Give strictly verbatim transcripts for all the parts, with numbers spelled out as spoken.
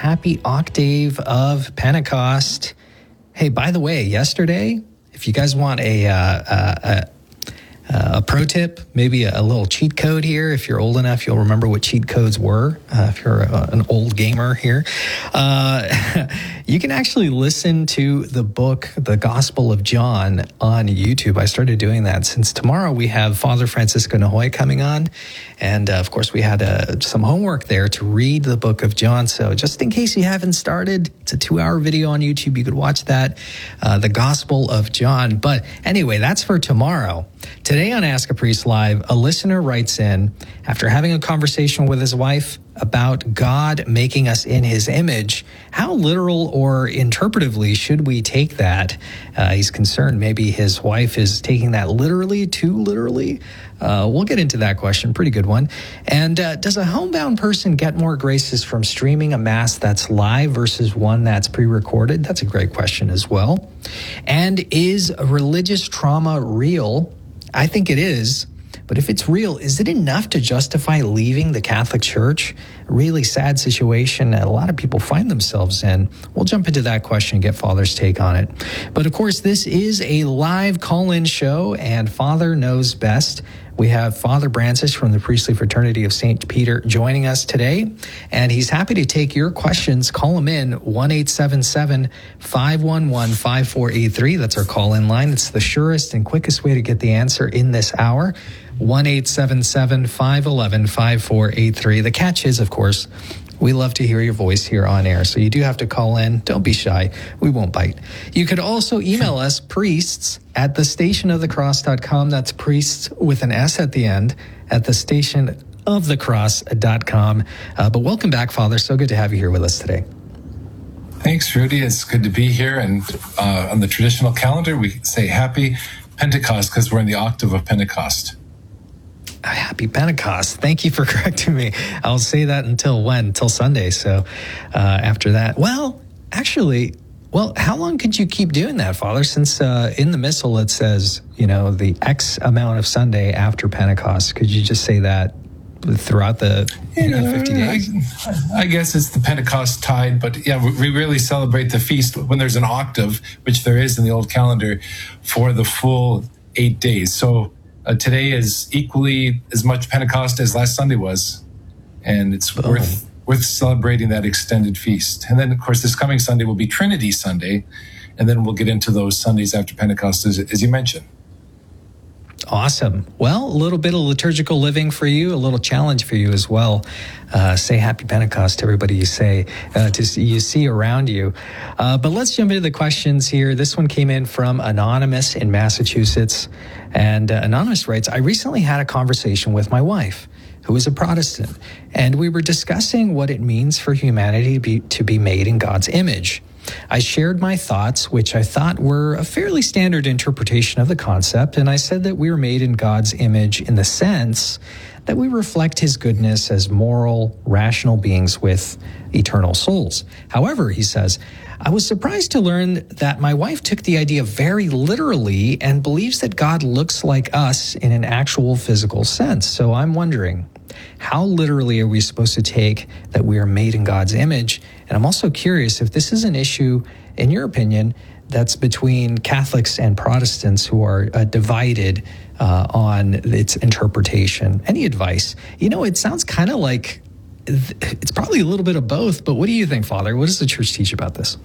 happy octave of Pentecost. Hey, by the way, yesterday, if you guys want a, uh, uh, a Uh, a pro tip, maybe a, a little cheat code here. If you're old enough, you'll remember what cheat codes were. Uh, if you're a, an old gamer here, uh, you can actually listen to the book, The Gospel of John, on YouTube. I started doing that since tomorrow we have Father Francisco Nahoy coming on. And uh, of course, we had uh, some homework there to read the book of John. So just in case you haven't started, it's a two hour video on YouTube. You could watch that, uh, The Gospel of John. But anyway, that's for tomorrow. Today on Ask a Priest Live, a listener writes in, after having a conversation with his wife about God making us in his image, how literal or interpretively should we take that? Uh, he's concerned maybe his wife is taking that literally, too literally. Uh, we'll get into that question. Pretty good one. And uh, does a homebound person get more graces from streaming a mass that's live versus one that's pre-recorded? That's a great question as well. And is religious trauma real? I think it is. But if it's real, is it enough to justify leaving the Catholic Church? A really sad situation that a lot of people find themselves in. We'll jump into that question and get Father's take on it. But of course, this is a live call-in show, and Father knows best. We have Father Brancis from the Priestly Fraternity of Saint Peter joining us today, and he's happy to take your questions. Call him in, one eight seven seven, five one one, five four eight three. That's our call-in line. It's the surest and quickest way to get the answer in this hour, one eight seven seven, five one one, five four eight three. The catch is, of course, we love to hear your voice here on air, so you do have to call in. Don't be shy. We won't bite. You could also email us, priests at the station of the cross dot com. That's priests with an S at the end, at the station of the cross dot com. Uh, but welcome back, Father. So good to have you here with us today. Thanks, Rudy. It's good to be here. And uh, on the traditional calendar, we say Happy Pentecost because we're in the octave of Pentecost. Happy Pentecost. Thank you for correcting me. I'll say that until when? Until Sunday. So uh, after that, well, actually, well, how long could you keep doing that, Father? Since uh, in the Missal it says, you know, the X amount of Sunday after Pentecost. Could you just say that throughout the you know, fifty days? I, I guess it's the Pentecost tide, but yeah, we really celebrate the feast when there's an octave, which there is in the old calendar, for the full eight days. So Uh, today is equally as much Pentecost as last Sunday was, and it's oh. worth worth celebrating that extended feast. And then, of course, this coming Sunday will be Trinity Sunday, and then we'll get into those Sundays after Pentecost, as, as you mentioned. Awesome. Well, a little bit of liturgical living for you, a little challenge for you as well. Uh, say Happy Pentecost to everybody you say, uh, to see, you see around you. Uh, but let's jump into the questions here. This one came in from Anonymous in Massachusetts. And uh, Anonymous writes, I recently had a conversation with my wife, who is a Protestant, and we were discussing what it means for humanity to be, to be made in God's image. I shared my thoughts, which I thought were a fairly standard interpretation of the concept, and I said that we were made in God's image in the sense that we reflect his goodness as moral, rational beings with eternal souls. However, he says, I was surprised to learn that my wife took the idea very literally and believes that God looks like us in an actual physical sense. So I'm wondering, how literally are we supposed to take that we are made in God's image? And I'm also curious if this is an issue, in your opinion, that's between Catholics and Protestants who are uh, divided uh, on its interpretation. Any advice? You know, it sounds kind of like it's probably a little bit of both, but what do you think, Father? What does the Church teach about this?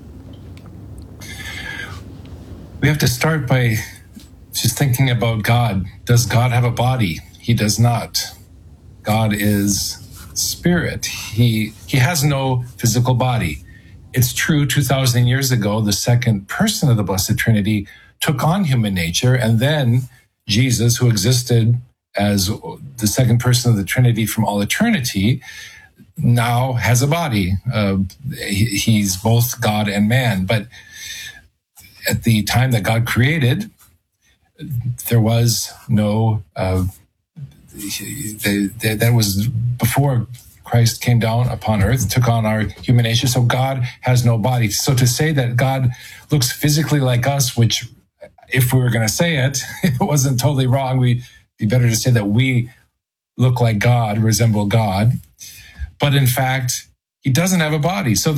We have to start by just thinking about God. Does God have a body? He does not. God is spirit. He he has no physical body. It's true, two thousand years ago, the second person of the Blessed Trinity took on human nature, and then Jesus, who existed as the second person of the Trinity from all eternity, now has a body. Uh, he, he's both God and man. But at the time that God created, there was no, uh, the, the, that was before Christ came down upon earth, took on our human nature. So God has no body. So to say that God looks physically like us, which if we were going to say it, it wasn't totally wrong. We'd be better to say that we look like God, resemble God. But in fact, he doesn't have a body. So